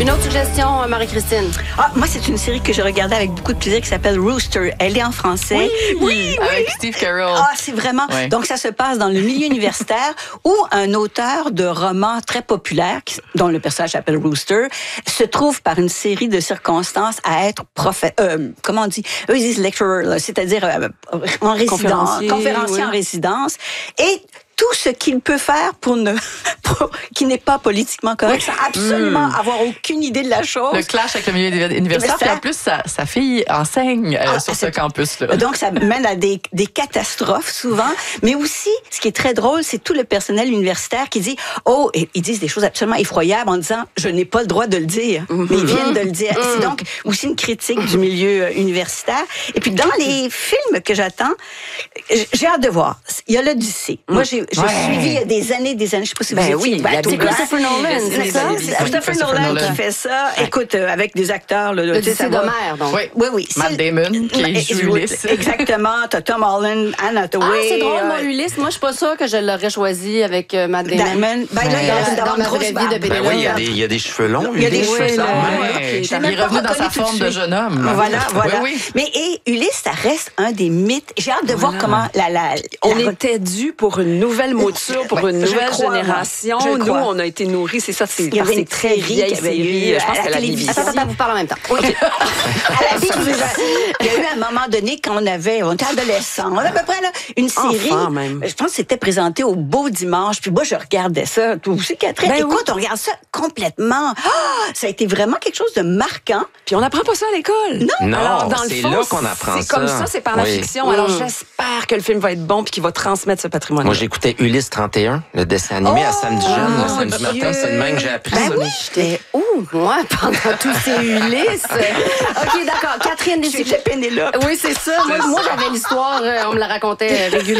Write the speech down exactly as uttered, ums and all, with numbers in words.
Une autre suggestion, Marie-Christine? Ah, moi, c'est une série que j'ai regardée avec beaucoup de plaisir qui s'appelle Rooster. Elle est en français. Oui, oui, Avec oui. Steve Carell. Ah, c'est vraiment... Ouais. Donc, ça se passe dans le milieu universitaire où un auteur de romans très populaire, qui- dont le personnage s'appelle Rooster, se trouve par une série de circonstances à être prophète... Euh, comment on dit? Eux, ils disent lecturer, là, c'est-à-dire euh, en résidence, Conférencier, conférencier oui. en résidence. Et tout ce qu'il peut faire pour ne... pour- qui n'est pas politiquement correct, sans absolument Mm. avoir aucune idée de la chose. Le clash avec le milieu universitaire. Universitaire. Puis en plus, sa, sa fille enseigne euh, Ah, sur ce c'est- campus-là. Donc, ça mène à des, des catastrophes souvent. Mais aussi, ce qui est très drôle, c'est tout le personnel universitaire qui dit, oh, et ils disent des choses absolument effroyables en disant, je n'ai pas le droit de le dire. Mais ils viennent de le dire. C'est donc aussi une critique du milieu euh, universitaire. Et puis, dans les films que j'attends, j- j'ai hâte de voir. Il y a l'Odyssée. Moi, j'ai j'ai Ouais. suivi il y a des années, des années, je sais pas si Ben vous étiez... oui, il y a tout des blanc. Christopher Nolan, c'est ça? C'est Christopher Nolan qui fait ça. Écoute, euh, avec des acteurs... Là, tu sais, L'Odyssée ça va- d'Homère, donc. Oui. Oui, oui. Matt c'est- Damon, qui Mais- joue Ulysse. Exactement. T'as Tom Holland, Anne Hathaway. Ah, c'est drôle, euh, moi, Ulysse. Moi, je suis pas sûre que je l'aurais choisi avec euh, Matt Damon. Damon. Ben là, il y a Dans- d'avoir dans une ma grosse vraie vie barbe. de Ben Pénélope. oui, il y a des, il y a des cheveux longs. Il y a des Ulysse. cheveux longs. Ouais. Ouais. Il J'ai est même pas revenu dans sa reconnu tout de forme de suite. jeune homme. Voilà, voilà. Oui, oui. Mais et Ulysse, ça reste un des mythes. J'ai hâte de voir comment la la. On la- était dû pour une nouvelle mouture, pour Ouais, une je nouvelle crois, moi. génération. Je Nous, crois. on a été nourris, c'est ça, c'est Il y avait c'est une très série vieille qui avait eu série. Je pense à que la la B B C. télévision. Attends, attends, vous parlez en même temps. Oui. À la vie, je vous ai- il y a eu un moment donné quand on avait, on était adolescents, on avait à peu près là, une série. Enfant, même. Je pense que c'était présenté au Beau Dimanche. Puis moi, je regardais ça. Toi aussi, Catherine. Ben Écoute, on regarde ça complètement. Ah, ça a été vraiment quelque chose de marquant. Puis on n'apprend pas ça à l'école. Non. Non, Alors, dans le c'est fond, là qu'on apprend C'est comme ça. ça, c'est par la Oui. fiction. Alors, j'espère que le film va être bon puis qu'il va transmettre ce patrimoine. Moi, j'écoutais Ulysse trente et un, le dessin animé à samedi jeune, le mon samedi Dieu. matin. C'est de même que j'ai appris Ben ça. oui, j'étais où, moi, pendant tous ces Ulysse? OK, d'accord. Catherine, des J'étais Pénélope. Oui, c'est ça. Moi, moi j'avais l'histoire, euh, on me la racontait euh, régulièrement.